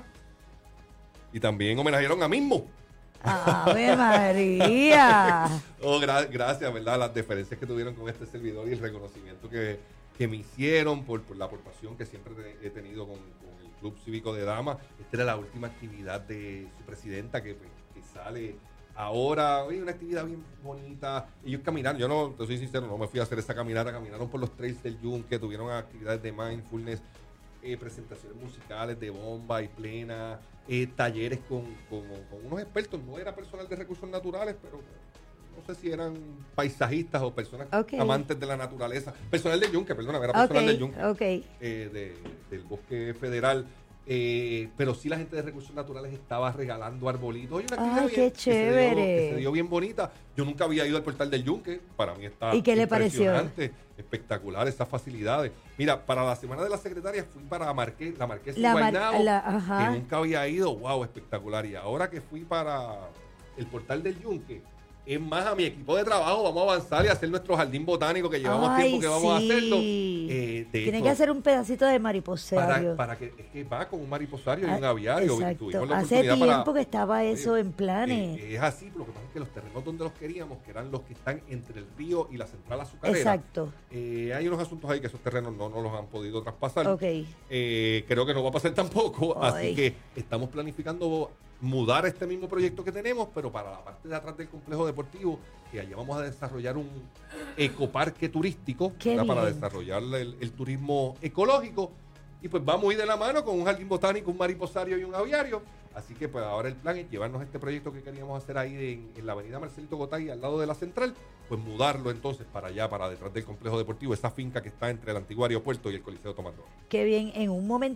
Y también homenajearon a Mismo. ¡Ave María! Oh, gra- gracias, ¿verdad? Las deferencias que tuvieron con este servidor y el reconocimiento que, que me hicieron por, por la aportación que siempre te- he tenido con, con el Club Cívico de Damas. Esta era la última actividad de su presidenta que, pues, que sale ahora. Oye, una actividad bien bonita. Ellos caminaron, yo no, te soy sincero, no me fui a hacer esa caminata. Caminaron por los trails del Yunque, tuvieron actividades de mindfulness, eh, presentaciones musicales de bomba y plena, eh, talleres con, con, con unos expertos. No era personal de recursos naturales, pero no sé si eran paisajistas o personas Ok. amantes de la naturaleza. Personal del Yunque, perdón, era personal Ok, del Yunque, ok. eh, de- del bosque federal. Eh, pero sí la gente de recursos naturales estaba regalando arbolitos. Oye, una actividad Ay, bien- qué que se dio- chévere. que se dio bien bonita. Yo nunca había ido al portal del Yunque. Para mí está ¿Y qué le pareció? impresionante, espectacular esas facilidades. Mira, para la Semana de la Secretaria fui para Marqués, la Marquesa La de mar- Guaynabo, la- ajá. que nunca había ido. Wow, espectacular. Y ahora que fui para el portal del Yunque, Es más, a mi equipo de trabajo vamos a avanzar y hacer nuestro jardín botánico que llevamos Ay, tiempo que vamos sí. a hacerlo. Eh, Tiene que hacer un pedacito de mariposario. Para, para que, es que va con un mariposario ah, y un aviario. Exacto. Hace tiempo para, que estaba eso oye, en planes. Eh, es así, lo que pasa es que los terrenos donde los queríamos, que eran los que están entre el río y la central azucarera. Exacto. Eh, hay unos asuntos ahí que esos terrenos no, no los han podido traspasar. Okay. Eh, creo que no va a pasar tampoco. Ay. Así que estamos planificando mudar este mismo proyecto que tenemos, pero para la parte de atrás del complejo deportivo, que allá vamos a desarrollar un ecoparque turístico para desarrollar el, el turismo ecológico, y pues vamos a ir de la mano con un jardín botánico, un mariposario y un aviario. Así que pues ahora el plan es llevarnos este proyecto que queríamos hacer ahí en, en la avenida Marcelito Gotay, al lado de la central, pues mudarlo entonces para allá, para detrás del complejo deportivo, esa finca que está entre el antiguo aeropuerto y el Coliseo Tomás Morovis. Qué bien, en un momento